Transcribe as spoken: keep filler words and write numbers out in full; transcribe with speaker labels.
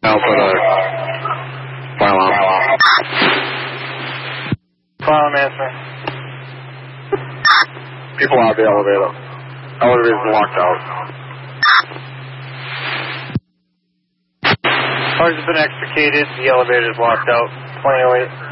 Speaker 1: Alpha to file on.
Speaker 2: File on answer.
Speaker 1: People out of the elevator. Elevator is locked out.
Speaker 2: Cars have been extricated. The elevator is locked out. twenty oh eight.